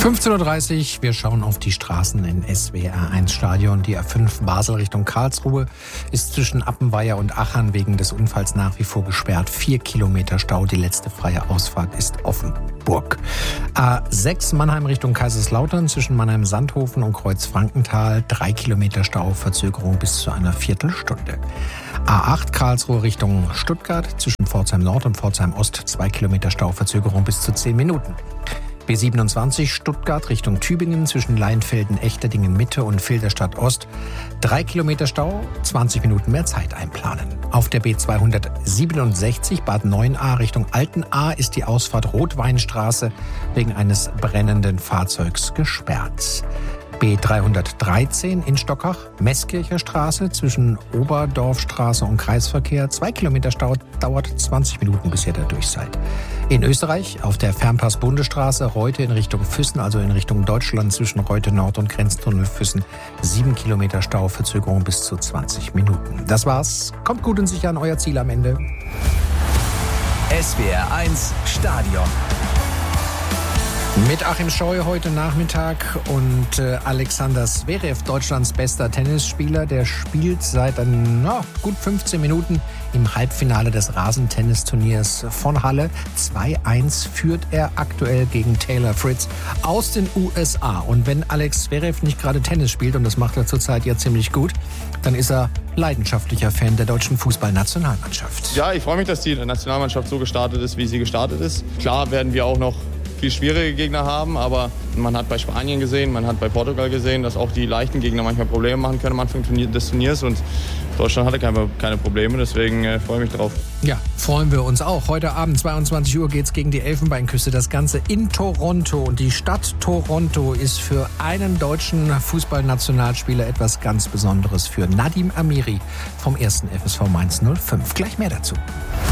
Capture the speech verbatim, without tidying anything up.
fünfzehn Uhr dreißig, wir schauen auf die Straßen in S W R eins Stadion. Die A fünf Basel Richtung Karlsruhe ist zwischen Appenweier und Achern wegen des Unfalls nach wie vor gesperrt. Vier Kilometer Stau, die letzte freie Ausfahrt ist Offenburg. A sechs Mannheim Richtung Kaiserslautern zwischen Mannheim-Sandhofen und Kreuz-Frankenthal. Drei Kilometer Stau, Verzögerung bis zu einer Viertelstunde. A acht Karlsruhe Richtung Stuttgart zwischen Pforzheim Nord und Pforzheim Ost. Zwei Kilometer Stau, Verzögerung bis zu zehn Minuten. B siebenundzwanzig Stuttgart Richtung Tübingen zwischen Leinfelden, Echterdingen Mitte und Filderstadt Ost. Drei Kilometer Stau, zwanzig Minuten mehr Zeit einplanen. Auf der B zweihundertsiebenundsechzig Bad neun a Richtung Altenahr ist die Ausfahrt Rotweinstraße wegen eines brennenden Fahrzeugs gesperrt. B dreihundertdreizehn in Stockach, Meßkircher Straße zwischen Oberdorfstraße und Kreisverkehr. Zwei Kilometer Stau, dauert zwanzig Minuten, bis ihr da durch seid. In Österreich auf der Fernpass-Bundesstraße Reute in Richtung Füssen, also in Richtung Deutschland zwischen Reute Nord und Grenztunnel Füssen. Sieben Kilometer Stau, Verzögerung bis zu zwanzig Minuten. Das war's. Kommt gut und sicher an euer Ziel am Ende. S W R eins Stadion. Mit Achim Scheu heute Nachmittag und äh, Alexander Zverev, Deutschlands bester Tennisspieler, der spielt seit ein, na, gut fünfzehn Minuten im Halbfinale des Rasentennisturniers von Halle. zwei eins führt er aktuell gegen Taylor Fritz aus den U S A. Und wenn Alex Zverev nicht gerade Tennis spielt, und das macht er zurzeit ja ziemlich gut, dann ist er leidenschaftlicher Fan der deutschen Fußballnationalmannschaft. Ja, ich freue mich, dass die Nationalmannschaft so gestartet ist, wie sie gestartet ist. Klar werden wir auch noch viel schwierige Gegner haben, aber man hat bei Spanien gesehen, man hat bei Portugal gesehen, dass auch die leichten Gegner manchmal Probleme machen können am Anfang des Turniers, und Deutschland hatte keine, keine Probleme, deswegen äh, freue ich mich drauf. Ja, freuen wir uns auch. Heute Abend zweiundzwanzig Uhr geht's gegen die Elfenbeinküste, das Ganze in Toronto, und die Stadt Toronto ist für einen deutschen Fußballnationalspieler etwas ganz Besonderes, für Nadim Amiri vom ersten F S V Mainz null fünf. Gleich mehr dazu.